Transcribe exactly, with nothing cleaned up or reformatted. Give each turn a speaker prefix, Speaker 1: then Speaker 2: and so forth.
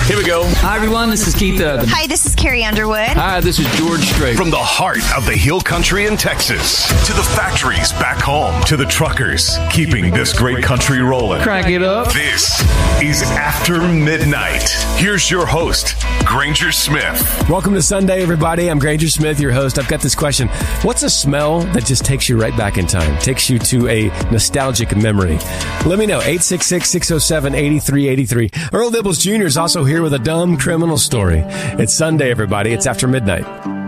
Speaker 1: Here we go.
Speaker 2: Hi, everyone. This is Keith. Uh,
Speaker 3: Hi, this is Carrie Underwood.
Speaker 2: Hi, this is George Strait.
Speaker 1: From the heart of the Hill Country in Texas to the factories back home to the truckers keeping this great country rolling.
Speaker 2: Crank it up.
Speaker 1: This is After Midnight. Here's your host, Granger Smith.
Speaker 4: Welcome to Sunday, everybody. I'm Granger Smith, your host. I've got this question. What's a smell that just takes you right back in time, takes you to a nostalgic memory? Let me know. eight six six, six oh seven, eight three eight three. Earl Dibbles Junior is also here with a dumb criminal story. It's Sunday, everybody. It's After Midnight.